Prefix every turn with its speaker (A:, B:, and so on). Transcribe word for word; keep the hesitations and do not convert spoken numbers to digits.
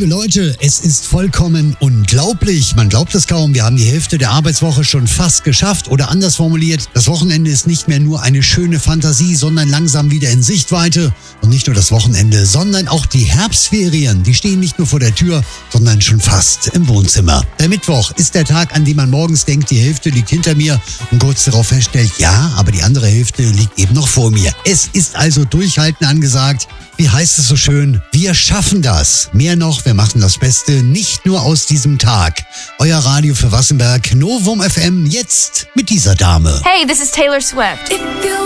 A: Liebe Leute, es ist vollkommen unglaublich. Man glaubt es kaum, wir haben die Hälfte der Arbeitswoche schon fast geschafft. Oder anders formuliert, das Wochenende ist nicht mehr nur eine schöne Fantasie, sondern langsam wieder in Sichtweite. Und nicht nur das Wochenende, sondern auch die Herbstferien. Die stehen nicht nur vor der Tür, sondern schon fast im Wohnzimmer. Der Mittwoch ist der Tag, an dem man morgens denkt, die Hälfte liegt hinter mir und kurz darauf feststellt, ja, aber die andere Hälfte liegt eben noch vor mir. Es ist also Durchhalten angesagt. Wie heißt es so schön? Wir schaffen das. Mehr noch, wir machen das Beste nicht nur aus diesem Tag. Euer Radio für Wassenberg, Novum F M, jetzt mit dieser Dame.
B: Hey, this is Taylor Swift.